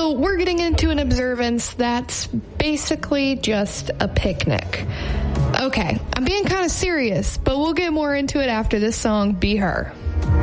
So we're getting into an observance that's basically just a picnic. Okay, I'm being kind of serious, but we'll get more into it after this song, Be Her.